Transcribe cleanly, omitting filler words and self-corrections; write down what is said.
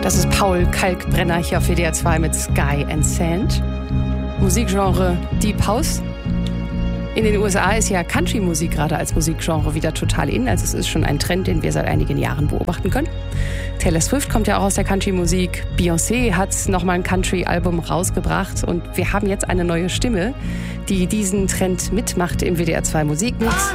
Das ist Paul Kalkbrenner hier auf WDR 2 mit Sky and Sand. Musikgenre Deep House. In den USA ist ja Country-Musik gerade als Musikgenre wieder total in. Also es ist schon ein Trend, den wir seit einigen Jahren beobachten können. Taylor Swift kommt ja auch aus der Country-Musik. Beyoncé hat nochmal ein Country-Album rausgebracht. Und wir haben jetzt eine neue Stimme, die diesen Trend mitmacht im WDR 2 Musikmix.